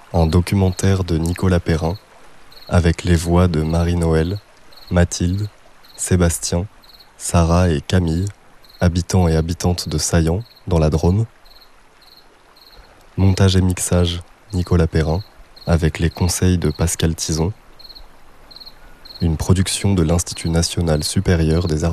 un documentaire de Nicolas Perrin, avec les voix de Marie-Noël, Mathilde, Sébastien, Sarah et Camille, habitants et habitantes de Saillant, dans la Drôme. Montage et mixage, Nicolas Perrin, avec les conseils de Pascal Tison. Une production de l'Institut national supérieur des arts